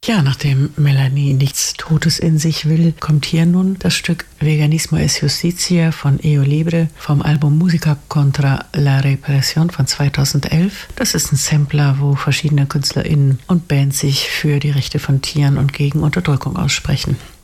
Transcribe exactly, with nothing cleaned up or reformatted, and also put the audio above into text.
Ja, nachdem Melanie nichts Totes in sich will, kommt hier nun das Stück Veganismo es Justicia von Eo Libre vom Album Música contra la Represión von zweitausendelf. Das ist ein Sampler, wo verschiedene KünstlerInnen und Bands sich für die Rechte von Tieren und gegen Unterdrückung aussprechen.